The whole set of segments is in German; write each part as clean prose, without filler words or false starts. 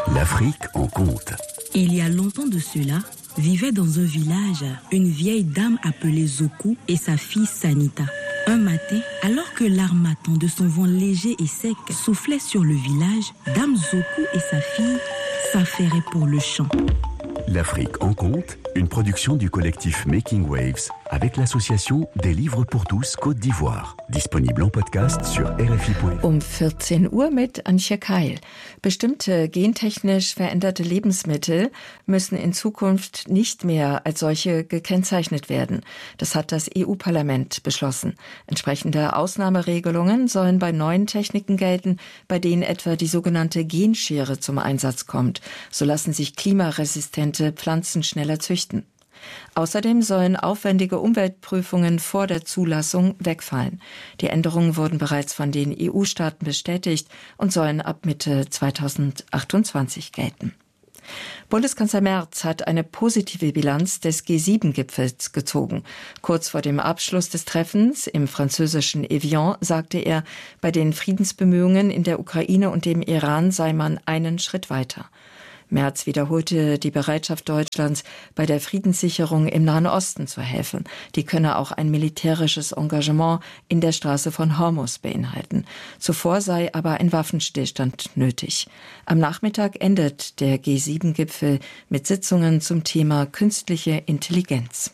L'Afrique en compte. Il y a longtemps de cela, vivait dans un village une vieille dame appelée Zoku et sa fille Sanita. Un matin, alors que l'armatan de son vent léger et sec soufflait sur le village, Dame Zoku et sa fille s'affairaient pour le champ. L'Afrique en compte, une production du collectif Making Waves avec l'association des Livres pour tous Côte d'Ivoire. Disponible en podcast sur RFI.fr. Um 14 Uhr mit Antje Keil. Bestimmte gentechnisch veränderte Lebensmittel müssen in Zukunft nicht mehr als solche gekennzeichnet werden. Das hat das EU-Parlament beschlossen. Entsprechende Ausnahmeregelungen sollen bei neuen Techniken gelten, bei denen etwa die sogenannte Genschere zum Einsatz kommt. So lassen sich klimaresistente Pflanzen schneller züchten. Außerdem sollen aufwendige Umweltprüfungen vor der Zulassung wegfallen. Die Änderungen wurden bereits von den EU-Staaten bestätigt und sollen ab Mitte 2028 gelten. Bundeskanzler Merz hat eine positive Bilanz des G7-Gipfels gezogen. Kurz vor dem Abschluss des Treffens im französischen Evian sagte er, bei den Friedensbemühungen in der Ukraine und dem Iran sei man einen Schritt weiter. Merz wiederholte die Bereitschaft Deutschlands, bei der Friedenssicherung im Nahen Osten zu helfen. Die könne auch ein militärisches Engagement in der Straße von Hormuz beinhalten. Zuvor sei aber ein Waffenstillstand nötig. Am Nachmittag endet der G7-Gipfel mit Sitzungen zum Thema künstliche Intelligenz.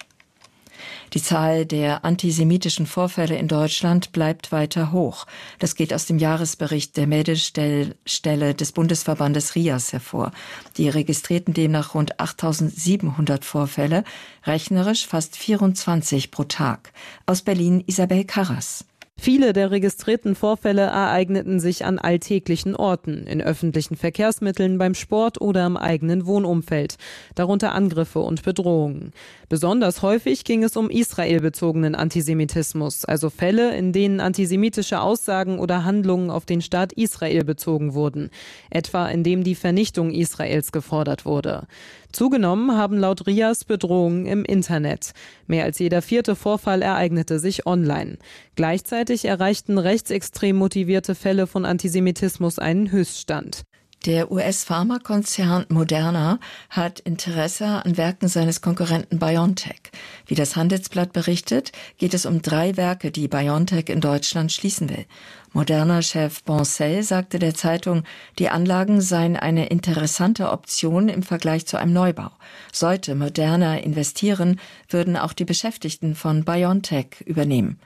Die Zahl der antisemitischen Vorfälle in Deutschland bleibt weiter hoch. Das geht aus dem Jahresbericht der Meldestelle des Bundesverbandes RIAS hervor. Die registrierten demnach rund 8.700 Vorfälle, rechnerisch fast 24 pro Tag. Aus Berlin Isabel Karras. Viele der registrierten Vorfälle ereigneten sich an alltäglichen Orten, in öffentlichen Verkehrsmitteln, beim Sport oder im eigenen Wohnumfeld, darunter Angriffe und Bedrohungen. Besonders häufig ging es um israelbezogenen Antisemitismus, also Fälle, in denen antisemitische Aussagen oder Handlungen auf den Staat Israel bezogen wurden, etwa indem die Vernichtung Israels gefordert wurde. Zugenommen haben laut RIAS Bedrohungen im Internet. Mehr als jeder 4. Vorfall ereignete sich online. Gleichzeitig erreichten rechtsextrem motivierte Fälle von Antisemitismus einen Höchststand. Der US-Pharmakonzern Moderna hat Interesse an Werken seines Konkurrenten BioNTech. Wie das Handelsblatt berichtet, geht es um 3 Werke, die BioNTech in Deutschland schließen will. Moderna-Chef Boncel sagte der Zeitung, die Anlagen seien eine interessante Option im Vergleich zu einem Neubau. Sollte Moderna investieren, würden auch die Beschäftigten von BioNTech übernommen.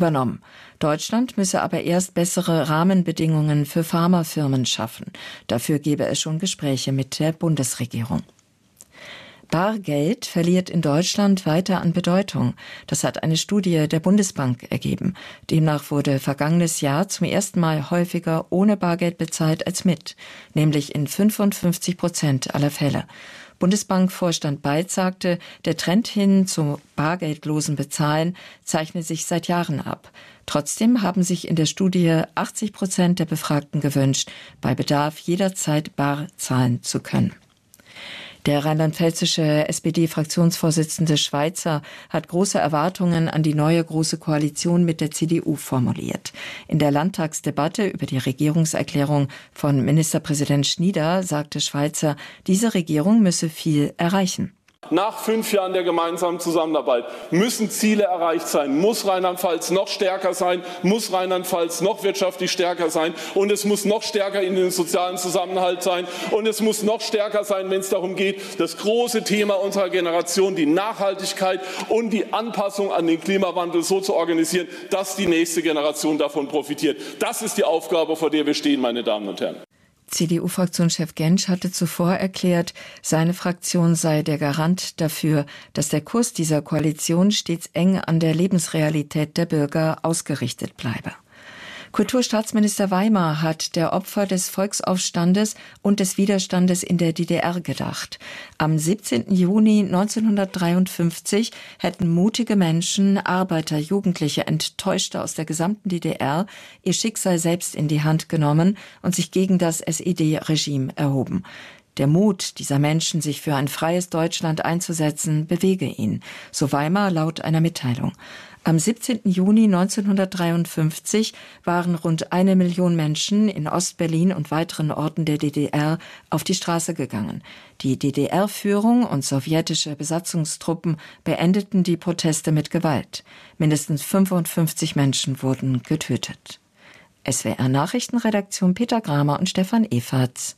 Deutschland müsse aber erst bessere Rahmenbedingungen für Pharmafirmen schaffen. Dafür gebe es schon Gespräche mit der Bundesregierung. Bargeld verliert in Deutschland weiter an Bedeutung. Das hat eine Studie der Bundesbank ergeben. Demnach wurde vergangenes Jahr zum ersten Mal häufiger ohne Bargeld bezahlt als mit, nämlich in 55% aller Fälle. Bundesbankvorstand Beitz sagte, der Trend hin zum bargeldlosen Bezahlen zeichne sich seit Jahren ab. Trotzdem haben sich in der Studie 80% der Befragten gewünscht, bei Bedarf jederzeit bar zahlen zu können. Der rheinland-pfälzische SPD-Fraktionsvorsitzende Schweizer hat große Erwartungen an die neue Große Koalition mit der CDU formuliert. In der Landtagsdebatte über die Regierungserklärung von Ministerpräsident Schnieder sagte Schweizer, diese Regierung müsse viel erreichen. Nach 5 Jahren der gemeinsamen Zusammenarbeit müssen Ziele erreicht sein, muss Rheinland-Pfalz noch stärker sein, muss Rheinland-Pfalz noch wirtschaftlich stärker sein und es muss noch stärker in den sozialen Zusammenhalt sein und es muss noch stärker sein, wenn es darum geht, das große Thema unserer Generation, die Nachhaltigkeit und die Anpassung an den Klimawandel so zu organisieren, dass die nächste Generation davon profitiert. Das ist die Aufgabe, vor der wir stehen, meine Damen und Herren. CDU-Fraktionschef Gentsch hatte zuvor erklärt, seine Fraktion sei der Garant dafür, dass der Kurs dieser Koalition stets eng an der Lebensrealität der Bürger ausgerichtet bleibe. Kulturstaatsminister Weimar hat der Opfer des Volksaufstandes und des Widerstandes in der DDR gedacht. Am 17. Juni 1953 hätten mutige Menschen, Arbeiter, Jugendliche, Enttäuschte aus der gesamten DDR ihr Schicksal selbst in die Hand genommen und sich gegen das SED-Regime erhoben. Der Mut dieser Menschen, sich für ein freies Deutschland einzusetzen, bewege ihn, so Weimar laut einer Mitteilung. Am 17. Juni 1953 waren rund 1 Million Menschen in Ostberlin und weiteren Orten der DDR auf die Straße gegangen. Die DDR-Führung und sowjetische Besatzungstruppen beendeten die Proteste mit Gewalt. Mindestens 55 Menschen wurden getötet. SWR-Nachrichtenredaktion Peter Gramer und Stefan Eferts.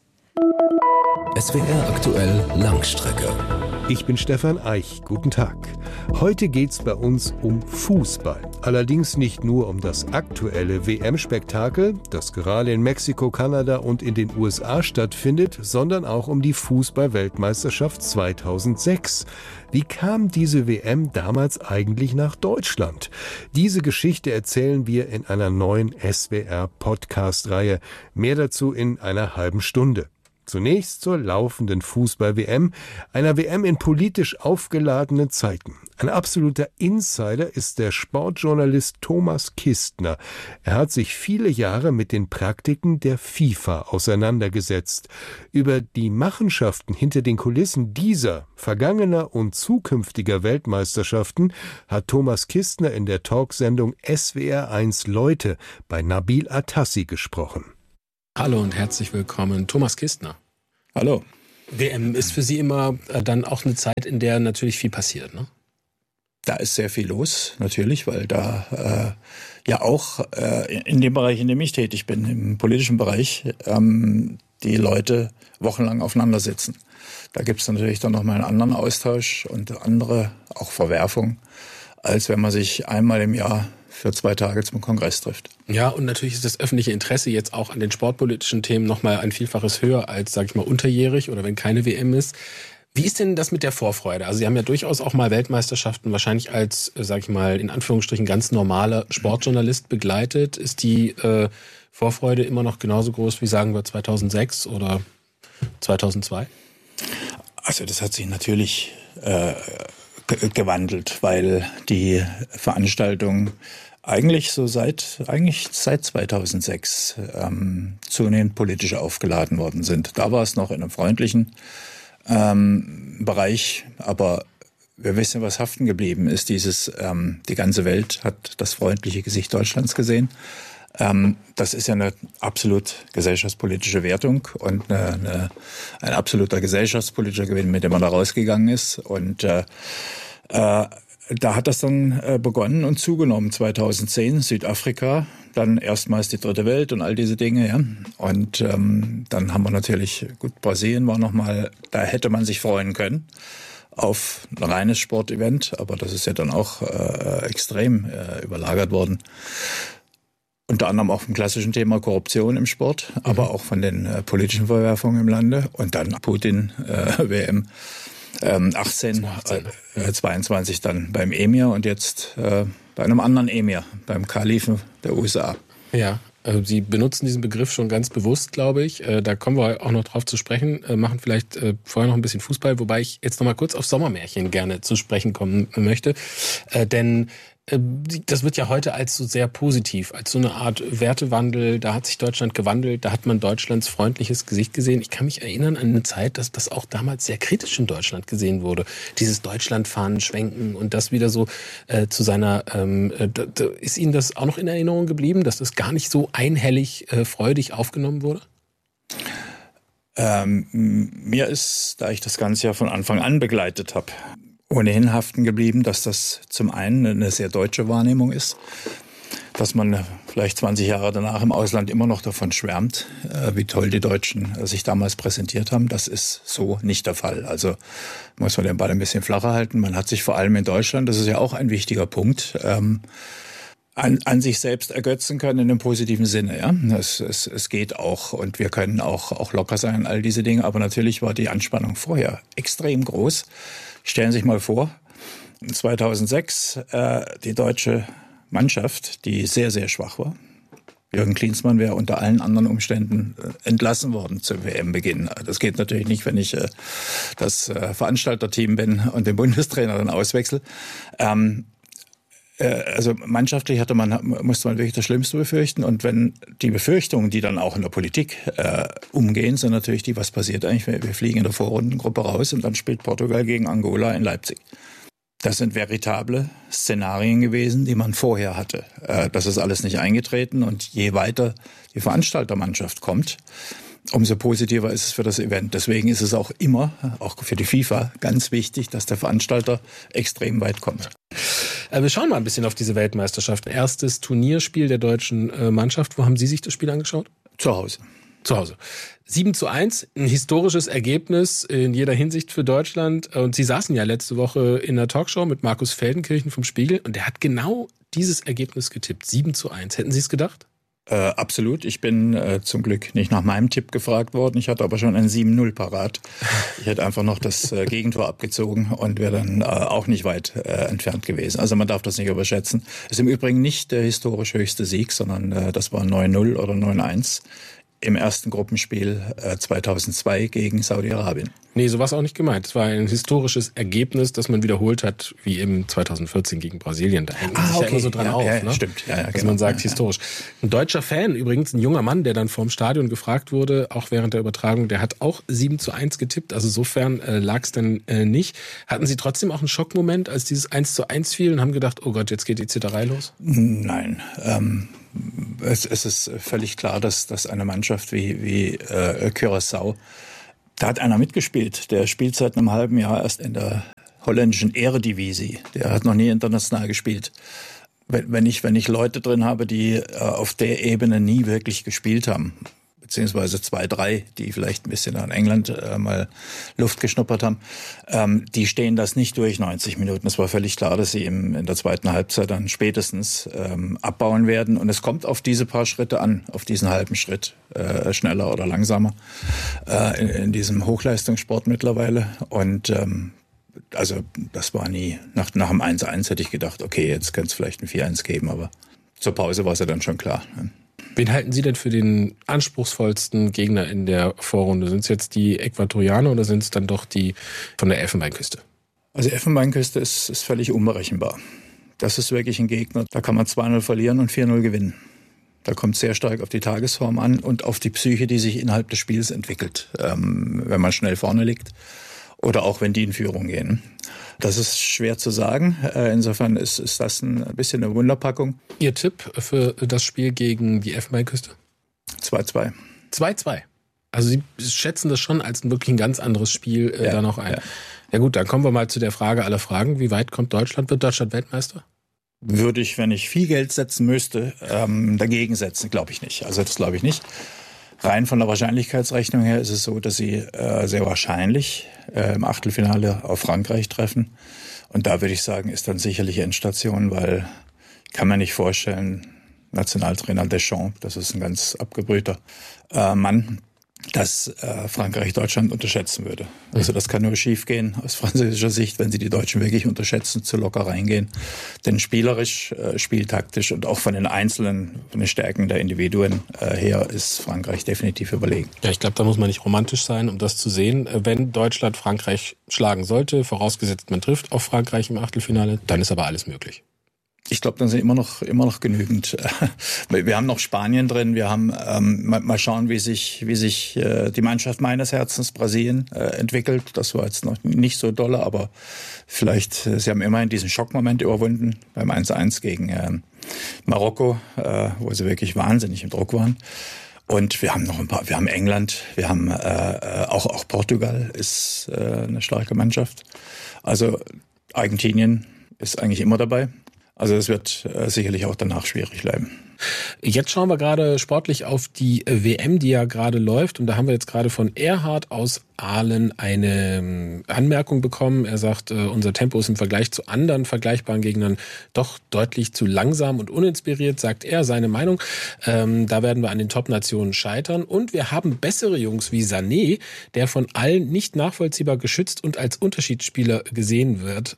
SWR aktuell Langstrecke. Ich bin Stefan Eich. Guten Tag. Heute geht's bei uns um Fußball. Allerdings nicht nur um das aktuelle WM-Spektakel, das gerade in Mexiko, Kanada und in den USA stattfindet, sondern auch um die Fußball-Weltmeisterschaft 2006. Wie kam diese WM damals eigentlich nach Deutschland? Diese Geschichte erzählen wir in einer neuen SWR-Podcast-Reihe. Mehr dazu in einer halben Stunde. Zunächst zur laufenden Fußball-WM, einer WM in politisch aufgeladenen Zeiten. Ein absoluter Insider ist der Sportjournalist Thomas Kistner. Er hat sich viele Jahre mit den Praktiken der FIFA auseinandergesetzt. Über die Machenschaften hinter den Kulissen dieser, vergangener und zukünftiger Weltmeisterschaften hat Thomas Kistner in der Talksendung SWR1 Leute bei Nabil Atassi gesprochen. Hallo und herzlich willkommen, Thomas Kistner. Hallo. WM ist für Sie immer dann auch eine Zeit, in der natürlich viel passiert, ne? Da ist sehr viel los, natürlich, weil da ja auch in dem Bereich, in dem ich tätig bin, im politischen Bereich, die Leute wochenlang aufeinander sitzen. Da gibt es natürlich dann nochmal einen anderen Austausch und andere auch Verwerfungen, als wenn man sich einmal im Jahr für 2 Tage zum Kongress trifft. Ja, und natürlich ist das öffentliche Interesse jetzt auch an den sportpolitischen Themen nochmal ein Vielfaches höher als, sag ich mal, unterjährig oder wenn keine WM ist. Wie ist denn das mit der Vorfreude? Also Sie haben ja durchaus auch mal Weltmeisterschaften wahrscheinlich als, sag ich mal, in Anführungsstrichen ganz normaler Sportjournalist begleitet. Ist die Vorfreude immer noch genauso groß wie, sagen wir, 2006 oder 2002? Also das hat sich natürlich gewandelt, weil die Veranstaltungen eigentlich seit 2006 zunehmend politisch aufgeladen worden sind. Da war es noch in einem freundlichen Bereich, aber wir wissen, was haften geblieben ist. Die ganze Welt hat das freundliche Gesicht Deutschlands gesehen. Das ist ja eine absolut gesellschaftspolitische Wertung und ein absoluter gesellschaftspolitischer Gewinn, mit dem man da rausgegangen ist. Und da hat das dann begonnen und zugenommen. 2010 Südafrika, dann erstmals die Dritte Welt und all diese Dinge. Ja. Und dann haben wir natürlich, gut, Brasilien war nochmal, da hätte man sich freuen können auf ein reines Sportevent, aber das ist ja dann auch extrem überlagert worden. Unter anderem auch vom klassischen Thema Korruption im Sport, aber auch von den politischen Verwerfungen im Lande. Und dann Putin, WM 18, 22 dann beim Emir und jetzt bei einem anderen Emir, beim Kalifen der USA. Ja, Sie benutzen diesen Begriff schon ganz bewusst, glaube ich. Da kommen wir auch noch drauf zu sprechen, machen vielleicht vorher noch ein bisschen Fußball, wobei ich jetzt noch mal kurz auf Sommermärchen gerne zu sprechen kommen möchte. Denn das wird ja heute als so sehr positiv, als so eine Art Wertewandel. Da hat sich Deutschland gewandelt, da hat man Deutschlands freundliches Gesicht gesehen. Ich kann mich erinnern an eine Zeit, dass das auch damals sehr kritisch in Deutschland gesehen wurde. Dieses Deutschlandfahnen schwenken und das wieder so zu seiner... ist Ihnen das auch noch in Erinnerung geblieben, dass das gar nicht so einhellig freudig aufgenommen wurde? Mir ist, da ich das Ganze ja von Anfang an begleitet habe, ohnehin haften geblieben, dass das zum einen eine sehr deutsche Wahrnehmung ist, dass man vielleicht 20 Jahre danach im Ausland immer noch davon schwärmt, wie toll die Deutschen sich damals präsentiert haben. Das ist so nicht der Fall. Also muss man den Ball ein bisschen flacher halten. Man hat sich vor allem in Deutschland, das ist ja auch ein wichtiger Punkt, an sich selbst ergötzen können in einem positiven Sinne. Ja? Es geht auch und wir können auch locker sein, all diese Dinge. Aber natürlich war die Anspannung vorher extrem groß. Stellen Sie sich mal vor, 2006 die deutsche Mannschaft, die sehr, sehr schwach war. Jürgen Klinsmann wäre unter allen anderen Umständen entlassen worden zum WM-Beginn. Das geht natürlich nicht, wenn ich das Veranstalterteam bin und den Bundestrainer dann auswechsel. Also mannschaftlich musste man wirklich das Schlimmste befürchten. Und wenn die Befürchtungen, die dann auch in der Politik umgehen, sind natürlich die, was passiert eigentlich? Wir fliegen in der Vorrundengruppe raus und dann spielt Portugal gegen Angola in Leipzig. Das sind veritable Szenarien gewesen, die man vorher hatte. Das ist alles nicht eingetreten und je weiter die Veranstaltermannschaft kommt, umso positiver ist es für das Event. Deswegen ist es auch immer, auch für die FIFA, ganz wichtig, dass der Veranstalter extrem weit kommt. Wir schauen mal ein bisschen auf diese Weltmeisterschaft. Erstes Turnierspiel der deutschen Mannschaft. Wo haben Sie sich das Spiel angeschaut? Zu Hause. Zu Hause. 7:1, ein historisches Ergebnis in jeder Hinsicht für Deutschland. Und Sie saßen ja letzte Woche in der Talkshow mit Markus Feldenkirchen vom Spiegel und der hat genau dieses Ergebnis getippt. 7:1. Hätten Sie es gedacht? Absolut. Ich bin zum Glück nicht nach meinem Tipp gefragt worden. Ich hatte aber schon ein 7:0 parat. Ich hätte einfach noch das Gegentor abgezogen und wäre dann auch nicht weit entfernt gewesen. Also man darf das nicht überschätzen. Ist im Übrigen nicht der historisch höchste Sieg, sondern das war 9:0 oder 9:1 im ersten Gruppenspiel 2002 gegen Saudi-Arabien. Nee, so war es auch nicht gemeint. Es war ein historisches Ergebnis, das man wiederholt hat, wie im 2014 gegen Brasilien. Da hängt man sich ja immer so dran auf. Ja, ne? Stimmt. Ja, dass genau. man sagt, historisch. Ein deutscher Fan, übrigens ein junger Mann, der dann vorm Stadion gefragt wurde, auch während der Übertragung, der hat auch 7:1 getippt. Also insofern lag es dann nicht. Hatten Sie trotzdem auch einen Schockmoment, als dieses 1:1 fiel und haben gedacht, oh Gott, jetzt geht die Zitterei los? Nein. Es ist völlig klar, dass eine Mannschaft wie Curaçao, da hat einer mitgespielt, der spielt seit einem halben Jahr erst in der holländischen Eredivisie. Der hat noch nie international gespielt. Wenn ich Leute drin habe, die auf der Ebene nie wirklich gespielt haben, beziehungsweise 2, 3, die vielleicht ein bisschen an England mal Luft geschnuppert haben, die stehen das nicht durch 90 Minuten. Es war völlig klar, dass sie in der zweiten Halbzeit dann spätestens abbauen werden. Und es kommt auf diese paar Schritte an, auf diesen halben Schritt, schneller oder langsamer, in diesem Hochleistungssport mittlerweile. Und also das war nie, nach dem 1:1 hätte ich gedacht, okay, jetzt könnte es vielleicht ein 4:1 geben, aber zur Pause war es ja dann schon klar. Wen halten Sie denn für den anspruchsvollsten Gegner in der Vorrunde? Sind es jetzt die Äquatorianer oder sind es dann doch die von der Elfenbeinküste? Also die Elfenbeinküste ist völlig unberechenbar. Das ist wirklich ein Gegner, da kann man 2:0 verlieren und 4:0 gewinnen. Da kommt sehr stark auf die Tagesform an und auf die Psyche, die sich innerhalb des Spiels entwickelt, wenn man schnell vorne liegt oder auch wenn die in Führung gehen. Das ist schwer zu sagen. Insofern ist das ein bisschen eine Wunderpackung. Ihr Tipp für das Spiel gegen die Elfenbeinküste? 2:2. 2:2. Also Sie schätzen das schon als wirklich ein ganz anderes Spiel da noch ein. Ja gut, dann kommen wir mal zu der Frage aller Fragen. Wie weit kommt Deutschland? Wird Deutschland Weltmeister? Würde ich, wenn ich viel Geld setzen müsste, dagegen setzen, glaube ich nicht. Also das glaube ich nicht. Rein von der Wahrscheinlichkeitsrechnung her ist es so, dass sie sehr wahrscheinlich im Achtelfinale auf Frankreich treffen. Und da würde ich sagen, ist dann sicherlich Endstation, weil kann man nicht vorstellen, Nationaltrainer Deschamps, das ist ein ganz abgebrühter Mann, dass Frankreich Deutschland unterschätzen würde. Also das kann nur schiefgehen aus französischer Sicht, wenn sie die Deutschen wirklich unterschätzen, zu locker reingehen. Denn spielerisch, spieltaktisch und auch von den Stärken der Individuen her ist Frankreich definitiv überlegen. Ja, ich glaube, da muss man nicht romantisch sein, um das zu sehen. Wenn Deutschland Frankreich schlagen sollte, vorausgesetzt man trifft auf Frankreich im Achtelfinale, dann ist aber alles möglich. Ich glaube, dann sind immer noch genügend. Wir haben noch Spanien drin. Wir haben mal schauen, wie sich die Mannschaft meines Herzens Brasilien entwickelt. Das war jetzt noch nicht so dolle, aber vielleicht, sie haben immerhin diesen Schockmoment überwunden beim 1:1 gegen Marokko, wo sie wirklich wahnsinnig im Druck waren. Und wir haben noch ein paar. Wir haben England, wir haben auch Portugal ist eine starke Mannschaft. Also Argentinien ist eigentlich immer dabei. Also es wird sicherlich auch danach schwierig bleiben. Jetzt schauen wir gerade sportlich auf die WM, die ja gerade läuft. Und da haben wir jetzt gerade von Erhard aus Aalen eine Anmerkung bekommen. Er sagt, unser Tempo ist im Vergleich zu anderen vergleichbaren Gegnern doch deutlich zu langsam und uninspiriert, sagt er, seine Meinung. Da werden wir an den Top-Nationen scheitern. Und wir haben bessere Jungs wie Sané, der von allen nicht nachvollziehbar geschützt und als Unterschiedsspieler gesehen wird.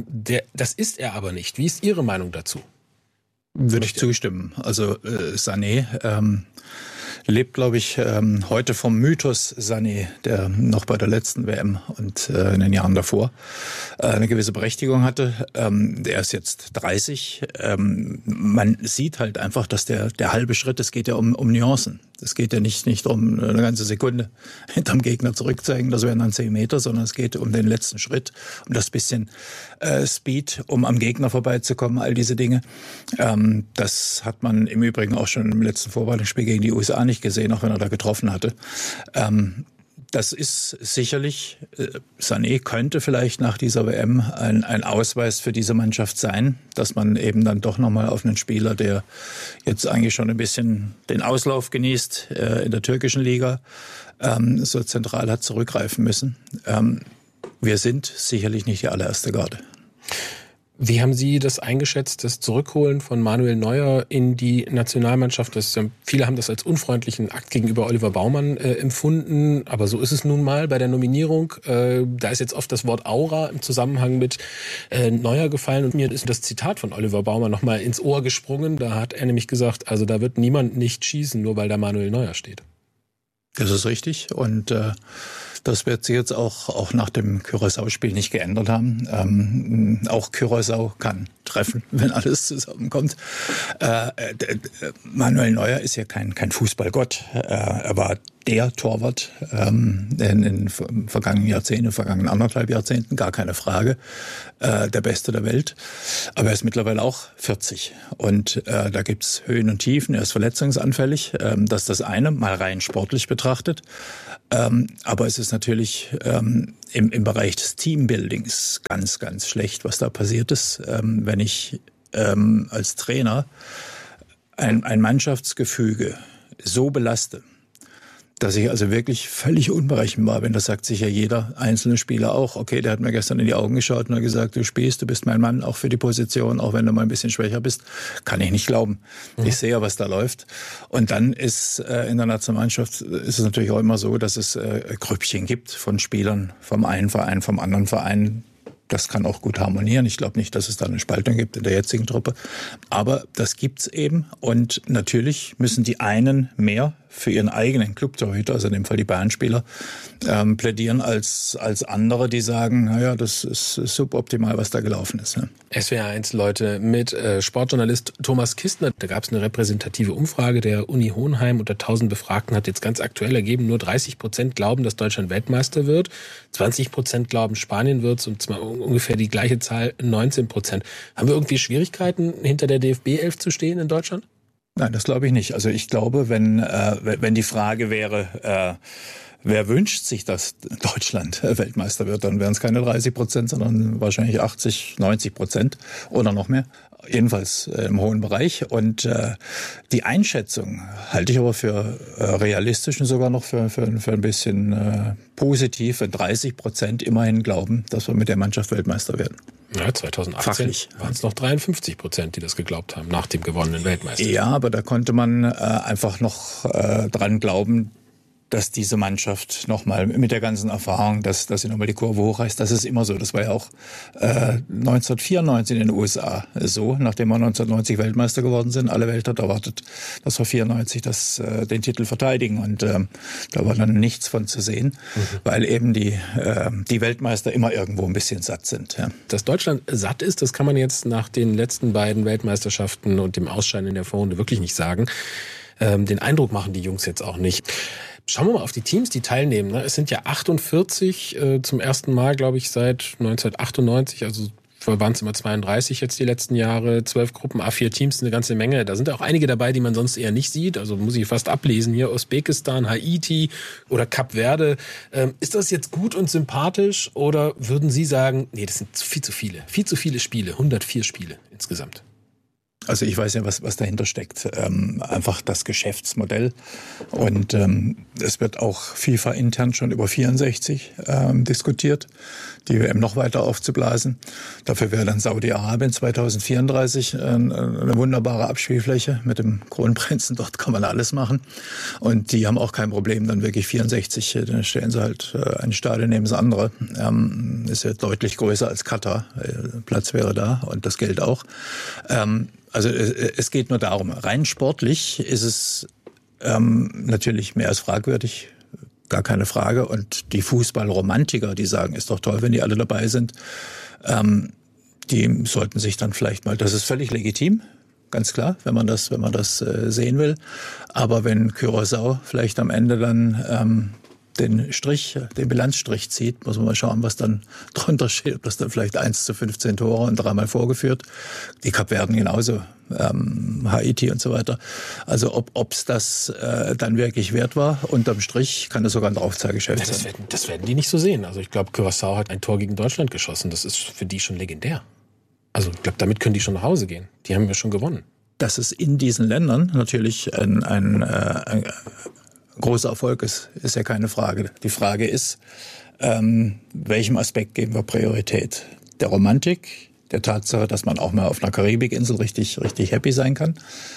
Das ist er aber nicht. Wie ist Ihre Meinung dazu? Würde ich zustimmen. Also Sané lebt, glaube ich, heute vom Mythos Sané, der noch bei der letzten WM und in den Jahren davor eine gewisse Berechtigung hatte. Der ist jetzt 30. Man sieht halt einfach, dass der halbe Schritt, es geht ja um Nuancen. Es geht ja nicht um eine ganze Sekunde hinterm Gegner zurückzeigen, das wären dann 10 Meter, sondern es geht um den letzten Schritt, um das bisschen Speed, um am Gegner vorbeizukommen, all diese Dinge. Das hat man im Übrigen auch schon im letzten Vorbereitungsspiel gegen die USA nicht gesehen, auch wenn er da getroffen hatte. Das ist sicherlich, Sané könnte vielleicht nach dieser WM ein Ausweis für diese Mannschaft sein, dass man eben dann doch nochmal auf einen Spieler, der jetzt eigentlich schon ein bisschen den Auslauf genießt in der türkischen Liga, so zentral hat zurückgreifen müssen. Wir sind sicherlich nicht die allererste Garde. Wie haben Sie das eingeschätzt, das Zurückholen von Manuel Neuer in die Nationalmannschaft? Viele haben das als unfreundlichen Akt gegenüber Oliver Baumann empfunden, aber so ist es nun mal bei der Nominierung. Da ist jetzt oft das Wort Aura im Zusammenhang mit Neuer gefallen und mir ist das Zitat von Oliver Baumann nochmal ins Ohr gesprungen. Da hat er nämlich gesagt, also da wird niemand nicht schießen, nur weil da Manuel Neuer steht. Das ist richtig und das wird sich jetzt auch nach dem Curaçao-Spiel nicht geändert haben. Auch Curaçao kann treffen, wenn alles zusammenkommt. Manuel Neuer ist ja kein Fußballgott. Er war der Torwart in den vergangenen Jahrzehnten, vergangenen 1,5 Jahrzehnten, gar keine Frage. Der Beste der Welt. Aber er ist mittlerweile auch 40. Und da gibt's Höhen und Tiefen. Er ist verletzungsanfällig. Das ist das eine, mal rein sportlich betrachtet. Aber es ist natürlich im Bereich des Teambuildings ganz, ganz schlecht, was da passiert ist. Wenn ich als Trainer ein Mannschaftsgefüge so belaste, dass ich also wirklich völlig unberechenbar bin. Das sagt sicher jeder einzelne Spieler auch. Okay, der hat mir gestern in die Augen geschaut und hat gesagt, du spielst, du bist mein Mann, auch für die Position, auch wenn du mal ein bisschen schwächer bist. Kann ich nicht glauben. Ich sehe ja, was da läuft. Und dann ist in der Nationalmannschaft ist es natürlich auch immer so, dass es Grüppchen gibt von Spielern vom einen Verein, vom anderen Verein. Das kann auch gut harmonieren. Ich glaube nicht, dass es da eine Spaltung gibt in der jetzigen Truppe. Aber das gibt's eben. Und natürlich müssen die einen mehr für ihren eigenen Clubtorhüter, also in dem Fall die Bayern-Spieler, plädieren als andere, die sagen, naja, das ist suboptimal, was da gelaufen ist. Ne? SWR1 Leute mit Sportjournalist Thomas Kistner. Da gab es eine repräsentative Umfrage der Uni Hohenheim unter 1000 Befragten, hat jetzt ganz aktuell ergeben, nur 30% glauben, dass Deutschland Weltmeister wird, 20% glauben, Spanien wird und zwar ungefähr die gleiche Zahl, 19%. Haben wir irgendwie Schwierigkeiten, hinter der DFB-11 zu stehen in Deutschland? Nein, das glaube ich nicht. Also ich glaube, wenn die Frage wäre, wer wünscht sich, dass Deutschland Weltmeister wird, dann wären es keine 30%, sondern wahrscheinlich 80-90% oder noch mehr. Jedenfalls im hohen Bereich. Und die Einschätzung halte ich aber für realistisch und sogar noch für ein bisschen positiv, wenn 30% immerhin glauben, dass wir mit der Mannschaft Weltmeister werden. Ja, 2018 waren es noch 53%, die das geglaubt haben, nach dem gewonnenen Weltmeister. Ja, aber da konnte man einfach noch dran glauben, dass diese Mannschaft nochmal mit der ganzen Erfahrung, dass sie nochmal die Kurve hochreißt. Das ist immer so. Das war ja auch 1994 in den USA so, nachdem wir 1990 Weltmeister geworden sind. Alle Welt hat erwartet, dass wir 94 den Titel verteidigen. Und da war dann nichts von zu sehen, weil eben die Weltmeister immer irgendwo ein bisschen satt sind. Ja. Dass Deutschland satt ist, das kann man jetzt nach den letzten beiden Weltmeisterschaften und dem Ausscheiden in der Vorrunde wirklich nicht sagen. Den Eindruck machen die Jungs jetzt auch nicht. Schauen wir mal auf die Teams, die teilnehmen. Es sind ja 48 zum ersten Mal, glaube ich, seit 1998. Also waren es immer 32 jetzt die letzten Jahre. 12 Gruppen, A4 Teams, eine ganze Menge. Da sind auch einige dabei, die man sonst eher nicht sieht. Also muss ich fast ablesen hier. Usbekistan, Haiti oder Kap Verde. Ist das jetzt gut und sympathisch oder würden Sie sagen, nee, das sind viel zu viele. Viel zu viele Spiele. 104 Spiele insgesamt. Also ich weiß ja, was dahinter steckt. Einfach das Geschäftsmodell. Und es wird auch FIFA intern schon über 64 diskutiert, die WM noch weiter aufzublasen. Dafür wäre dann Saudi-Arabien 2034 eine wunderbare Abspielfläche mit dem Kronprinzen. Dort kann man alles machen. Und die haben auch kein Problem, dann wirklich 64. Dann stellen sie halt ein Stadion neben das andere. Ist ja deutlich größer als Katar. Platz wäre da und das Geld auch. Also es geht nur darum, rein sportlich ist es natürlich mehr als fragwürdig, gar keine Frage. Und die Fußballromantiker, die sagen, ist doch toll, wenn die alle dabei sind, die sollten sich dann vielleicht mal, das ist völlig legitim, ganz klar, wenn man das sehen will. Aber wenn Curaçao vielleicht am Ende dann den Bilanzstrich zieht, muss man mal schauen, was dann drunter steht, ob das dann vielleicht 1:15 Tore und 3-mal vorgeführt. Die Kapverden genauso, Haiti und so weiter. Also ob es das dann wirklich wert war, unterm Strich kann das sogar ein Draufzahlgeschäft sein. Das werden die nicht so sehen. Also ich glaube, Curaçao hat ein Tor gegen Deutschland geschossen. Das ist für die schon legendär. Also ich glaube, damit können die schon nach Hause gehen. Die haben ja schon gewonnen. Dass es in diesen Ländern natürlich ein großer Erfolg ist ja keine Frage. Die Frage ist, welchem Aspekt geben wir Priorität? Der Romantik, der Tatsache, dass man auch mal auf einer Karibikinsel richtig happy sein kann,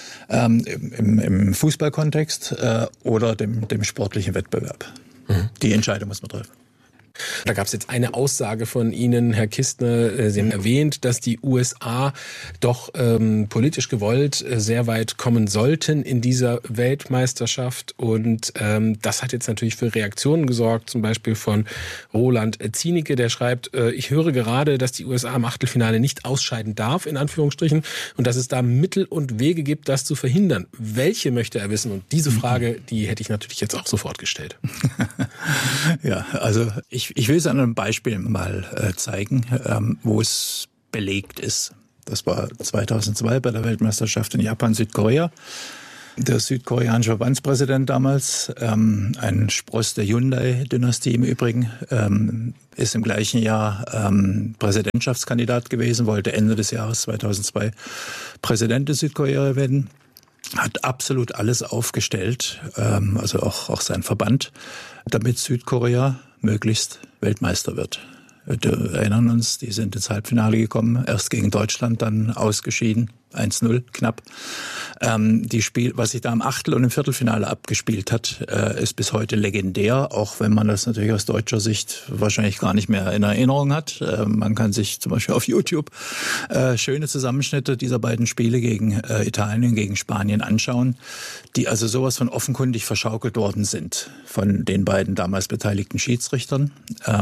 im Fußballkontext oder dem sportlichen Wettbewerb. Die Entscheidung muss man treffen. Da gab es jetzt eine Aussage von Ihnen, Herr Kistner. Sie haben erwähnt, dass die USA doch politisch gewollt sehr weit kommen sollten in dieser Weltmeisterschaft. Und das hat jetzt natürlich für Reaktionen gesorgt, zum Beispiel von Roland Zienicke, der schreibt, ich höre gerade, dass die USA im Achtelfinale nicht ausscheiden darf, in Anführungsstrichen, und dass es da Mittel und Wege gibt, das zu verhindern. Welche möchte er wissen? Und diese Frage, die hätte ich natürlich jetzt auch sofort gestellt. Ja, also ich will es an einem Beispiel mal zeigen, wo es belegt ist. Das war 2002 bei der Weltmeisterschaft in Japan, Südkorea. Der südkoreanische Verbandspräsident damals, ein Spross der Hyundai-Dynastie im Übrigen, ist im gleichen Jahr Präsidentschaftskandidat gewesen, wollte Ende des Jahres 2002 Präsident der Südkorea werden. Hat absolut alles aufgestellt, also auch sein Verband, damit Südkorea möglichst Weltmeister wird. Wir erinnern uns, die sind ins Halbfinale gekommen, erst gegen Deutschland, dann ausgeschieden, 1-0 knapp. Was sich da im Achtel- und im Viertelfinale abgespielt hat, ist bis heute legendär, auch wenn man das natürlich aus deutscher Sicht wahrscheinlich gar nicht mehr in Erinnerung hat. Man kann sich zum Beispiel auf YouTube schöne Zusammenschnitte dieser beiden Spiele gegen Italien, gegen Spanien anschauen, die also sowas von offenkundig verschaukelt worden sind von den beiden damals beteiligten Schiedsrichtern.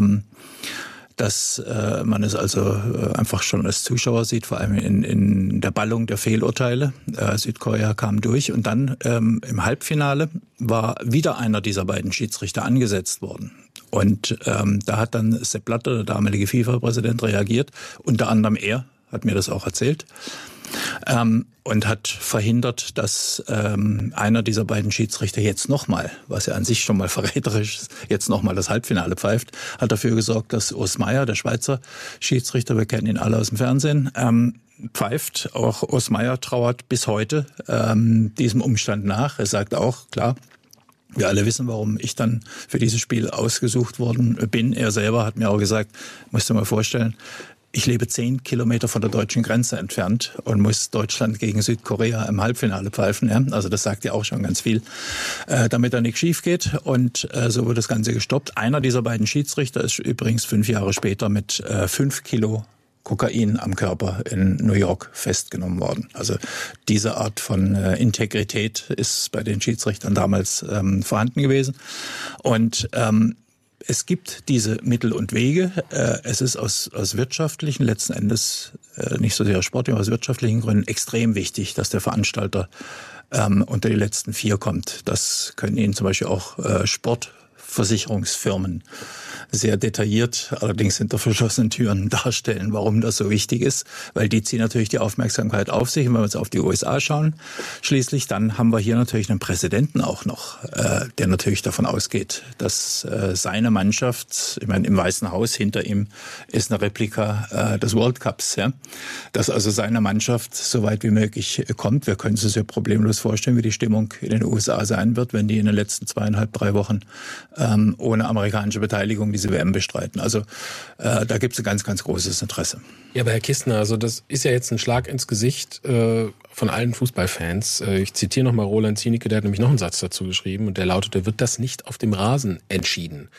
Dass man es also einfach schon als Zuschauer sieht, vor allem in der Ballung der Fehlurteile. Südkorea kam durch und dann im Halbfinale war wieder einer dieser beiden Schiedsrichter angesetzt worden. Und da hat dann Sepp Blatter, der damalige FIFA-Präsident, reagiert. Unter anderem er hat mir das auch erzählt. Und hat verhindert, dass einer dieser beiden Schiedsrichter jetzt nochmal, was ja an sich schon mal verräterisch ist, jetzt nochmal das Halbfinale pfeift, hat dafür gesorgt, dass Urs Meier, der Schweizer Schiedsrichter, wir kennen ihn alle aus dem Fernsehen, pfeift. Auch Urs Meier trauert bis heute diesem Umstand nach. Er sagt auch, klar, wir alle wissen, warum ich dann für dieses Spiel ausgesucht worden bin. Er selber hat mir auch gesagt, musst du mal vorstellen, ich lebe 10 Kilometer von der deutschen Grenze entfernt und muss Deutschland gegen Südkorea im Halbfinale pfeifen. Ja? Also das sagt ja auch schon ganz viel, damit da nichts schief geht. Und so wird das Ganze gestoppt. Einer dieser beiden Schiedsrichter ist übrigens 5 Jahre später mit 5 Kilo Kokain am Körper in New York festgenommen worden. Also diese Art von Integrität ist bei den Schiedsrichtern damals vorhanden gewesen. Und es gibt diese Mittel und Wege. Es ist aus wirtschaftlichen, letzten Endes nicht so sehr sportlich, aber aus wirtschaftlichen Gründen extrem wichtig, dass der Veranstalter unter die letzten 4 kommt. Das können Ihnen zum Beispiel auch Sportversicherungsfirmen sehr detailliert, allerdings hinter verschlossenen Türen darstellen, warum das so wichtig ist, weil die ziehen natürlich die Aufmerksamkeit auf sich. Und wenn wir jetzt auf die USA schauen, schließlich, dann haben wir hier natürlich einen Präsidenten auch noch, der natürlich davon ausgeht, dass seine Mannschaft, ich meine, im Weißen Haus hinter ihm ist eine Replika des World Cups, ja, dass also seine Mannschaft so weit wie möglich kommt. Wir können uns das ja problemlos vorstellen, wie die Stimmung in den USA sein wird, wenn die in den letzten 2,5-3 Wochen ohne amerikanische Beteiligung diese WM bestreiten. Also da gibt es ein ganz, ganz großes Interesse. Ja, aber Herr Kistner, also das ist ja jetzt ein Schlag ins Gesicht von allen Fußballfans. Ich zitiere nochmal Roland Zienicke, der hat nämlich noch einen Satz dazu geschrieben und der lautete, wird das nicht auf dem Rasen entschieden?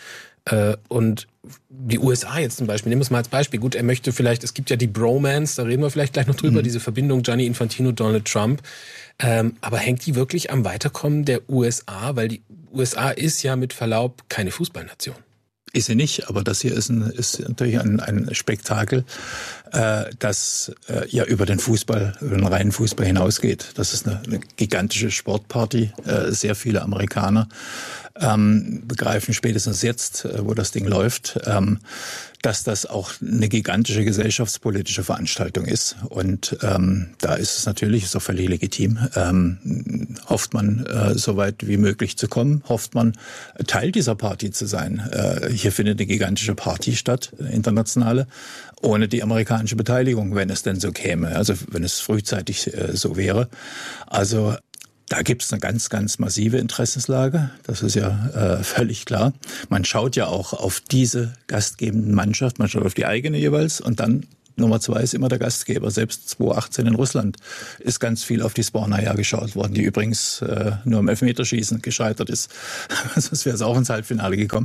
Und die USA jetzt zum Beispiel, nehmen wir es mal als Beispiel. Gut, er möchte vielleicht, es gibt ja die Bromance, da reden wir vielleicht gleich noch drüber, diese Verbindung Gianni Infantino, Donald Trump. Aber hängt die wirklich am Weiterkommen der USA? Weil die USA ist ja mit Verlaub keine Fußballnation. Ist sie nicht, aber das hier ist natürlich ein Spektakel, das ja über den reinen Fußball hinausgeht. Das ist eine gigantische Sportparty. Sehr viele Amerikaner begreifen spätestens jetzt, wo das Ding läuft, dass das auch eine gigantische gesellschaftspolitische Veranstaltung ist. Und da ist es natürlich, ist auch völlig legitim, hofft man, so weit wie möglich zu kommen, hofft man, Teil dieser Party zu sein. Hier findet eine gigantische Party statt, internationale, ohne die amerikanische Beteiligung, wenn es denn so käme, also wenn es frühzeitig so wäre. Also da gibt es eine ganz, ganz massive Interessenslage. Das ist ja völlig klar. Man schaut ja auch auf diese gastgebenden Mannschaft, man schaut auf die eigene jeweils und dann Nummer 2 ist immer der Gastgeber. Selbst 2018 in Russland ist ganz viel auf die Sbornaja geschaut worden, die übrigens nur im Elfmeterschießen gescheitert ist. Sonst wäre es auch ins Halbfinale gekommen.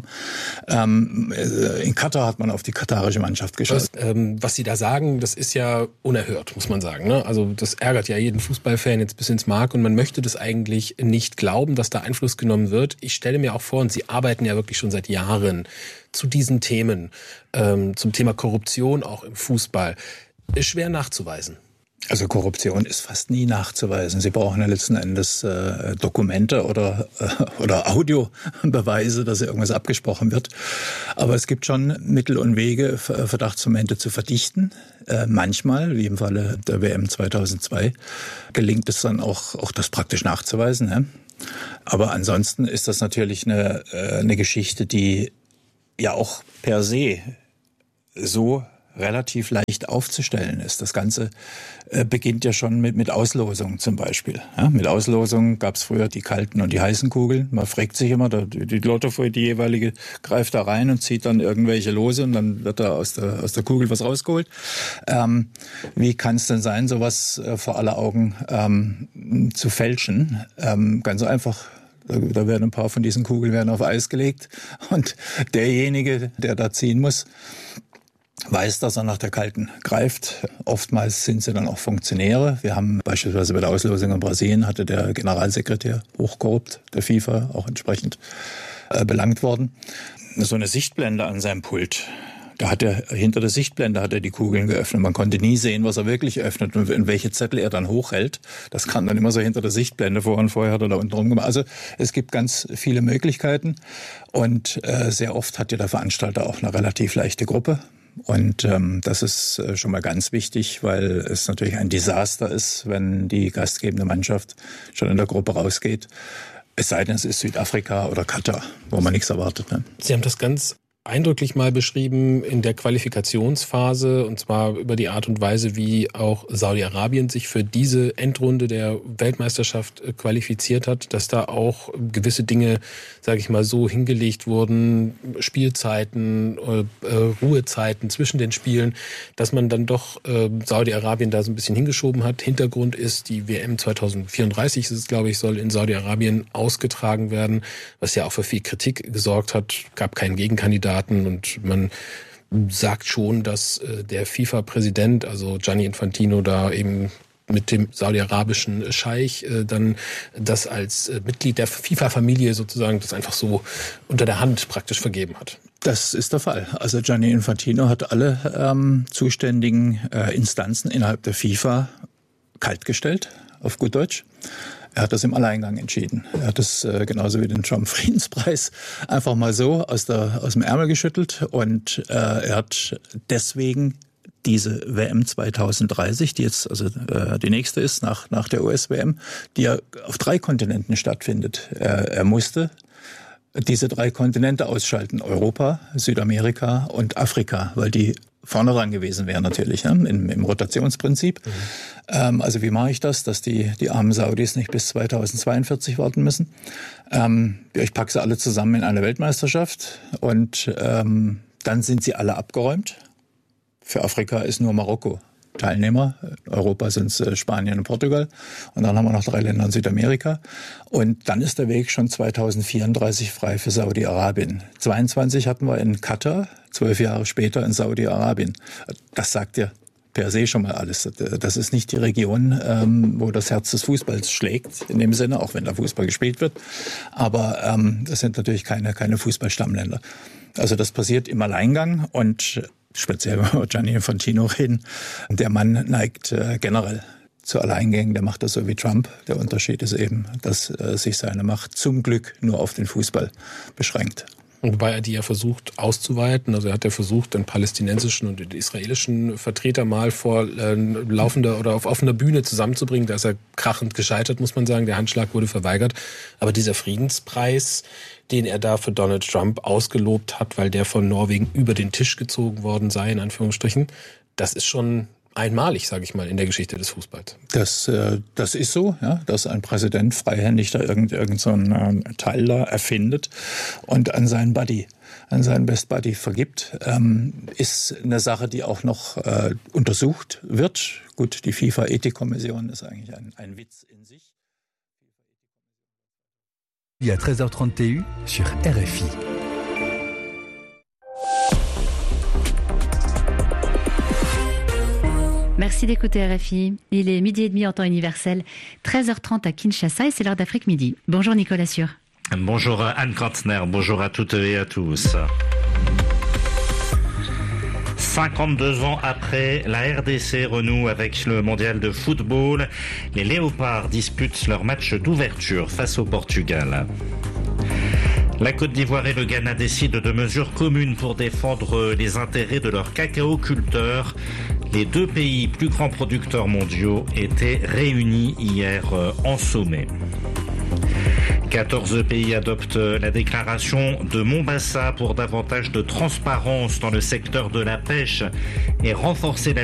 In Katar hat man auf die katarische Mannschaft geschaut. Was Sie da sagen, das ist ja unerhört, muss man sagen. Ne? Also das ärgert ja jeden Fußballfan jetzt bis ins Mark und man möchte das eigentlich nicht glauben, dass da Einfluss genommen wird. Ich stelle mir auch vor, und Sie arbeiten ja wirklich schon seit Jahren zu diesen Themen, zum Thema Korruption auch im Fußball, ist schwer nachzuweisen. Also Korruption ist fast nie nachzuweisen. Sie brauchen ja letzten Endes Dokumente oder Audiobeweise, dass irgendwas abgesprochen wird. Aber es gibt schon Mittel und Wege, Verdachtsmomente zu verdichten. Manchmal, wie im Falle der WM 2002, gelingt es dann auch das praktisch nachzuweisen. Ne? Aber ansonsten ist das natürlich eine Geschichte, die ja auch per se so relativ leicht aufzustellen ist. Das Ganze beginnt ja schon mit Auslosung zum Beispiel. Ja, mit Auslosung gab es früher die kalten und die heißen Kugeln. Man fragt sich immer, die Lotto, die jeweilige greift da rein und zieht dann irgendwelche Lose und dann wird da aus der Kugel was rausgeholt. Wie kann es denn sein, sowas vor aller Augen zu fälschen? Ganz einfach. Da werden ein paar von diesen Kugeln auf Eis gelegt und derjenige, der da ziehen muss, weiß, dass er nach der kalten greift. Oftmals sind sie dann auch Funktionäre. Wir haben beispielsweise bei der Auslosung in Brasilien hatte der Generalsekretär, hochkorrupt, der FIFA, auch entsprechend belangt worden. So eine Sichtblende an seinem Pult. Da hat er hinter der Sichtblende hat er die Kugeln geöffnet. Man konnte nie sehen, was er wirklich öffnet und welche Zettel er dann hochhält. Das kam dann immer so hinter der Sichtblende vor und vorher hat er da unten rum gemacht. Also es gibt ganz viele Möglichkeiten und sehr oft hat ja der Veranstalter auch eine relativ leichte Gruppe. Und das ist schon mal ganz wichtig, weil es natürlich ein Desaster ist, wenn die gastgebende Mannschaft schon in der Gruppe rausgeht. Es sei denn, es ist Südafrika oder Katar, wo man nichts erwartet. Ne? Sie haben das ganz eindrücklich mal beschrieben in der Qualifikationsphase, und zwar über die Art und Weise, wie auch Saudi-Arabien sich für diese Endrunde der Weltmeisterschaft qualifiziert hat, dass da auch gewisse Dinge, sage ich mal, so hingelegt wurden, Spielzeiten, Ruhezeiten zwischen den Spielen, dass man dann doch Saudi-Arabien da so ein bisschen hingeschoben hat. Hintergrund ist, die WM 2034, ist es, glaube ich, soll in Saudi-Arabien ausgetragen werden, was ja auch für viel Kritik gesorgt hat, gab keinen Gegenkandidaten. Und man sagt schon, dass der FIFA-Präsident, also Gianni Infantino, da eben mit dem saudi-arabischen Scheich dann das als Mitglied der FIFA-Familie sozusagen das einfach so unter der Hand praktisch vergeben hat. Das ist der Fall. Also Gianni Infantino hat alle zuständigen Instanzen innerhalb der FIFA kaltgestellt, auf gut Deutsch. Er hat das im Alleingang entschieden. Er hat das genauso wie den Trump-Friedenspreis einfach mal so aus dem Ärmel geschüttelt. Und er hat deswegen diese WM 2030, die jetzt also die nächste ist nach der US-WM, die ja auf 3 Kontinenten stattfindet. Er musste diese 3 Kontinente ausschalten. Europa, Südamerika und Afrika, weil die vorne dran gewesen wären natürlich, ne? Im Rotationsprinzip. Also wie mache ich das, dass die armen Saudis nicht bis 2042 warten müssen? Ich packe sie alle zusammen in eine Weltmeisterschaft und dann sind sie alle abgeräumt. Für Afrika ist nur Marokko Teilnehmer. Europa sind es Spanien und Portugal. Und dann haben wir noch 3 Länder in Südamerika. Und dann ist der Weg schon 2034 frei für Saudi-Arabien. 22 hatten wir in Katar, 12 Jahre später in Saudi-Arabien. Das sagt ja per se schon mal alles. Das ist nicht die Region, wo das Herz des Fußballs schlägt, in dem Sinne, auch wenn da Fußball gespielt wird. Aber das sind natürlich keine Fußballstammländer. Also das passiert im Alleingang und speziell, wenn wir über Gianni Infantino reden, der Mann neigt generell zu Alleingängen, der macht das so wie Trump. Der Unterschied ist eben, dass sich seine Macht zum Glück nur auf den Fußball beschränkt. Wobei er die ja versucht auszuweiten. Also er hat ja versucht, den palästinensischen und den israelischen Vertreter mal vor laufender oder auf offener Bühne zusammenzubringen. Da ist er krachend gescheitert, muss man sagen. Der Handschlag wurde verweigert. Aber dieser Friedenspreis, den er da für Donald Trump ausgelobt hat, weil der von Norwegen über den Tisch gezogen worden sei, in Anführungsstrichen, das ist schon einmalig, sage ich mal, in der Geschichte des Fußballs. Das ist so, ja, dass ein Präsident freihändig da irgend so einen Teil da erfindet und an seinen Best Buddy vergibt, ist eine Sache, die auch noch untersucht wird. Gut, die FIFA-Ethikkommission ist eigentlich ein Witz in sich. Il y a 13h30 TU sur RFI. Merci d'écouter RFI. Il est 12h30 en temps universel, 13h30 à Kinshasa et c'est l'heure d'Afrique Midi. Bonjour Nicolas Sûr. Bonjour Anne Kantner, bonjour à toutes et à tous. 52 ans après, la RDC renoue avec le mondial de football. Les Léopards disputent leur match d'ouverture face au Portugal. La Côte d'Ivoire et le Ghana décident de mesures communes pour défendre les intérêts de leurs cacao-culteurs. Les 2 pays plus grands producteurs mondiaux étaient réunis hier en sommet. 14 pays adoptent la déclaration de Mombasa pour davantage de transparence dans le secteur de la pêche et renforcer la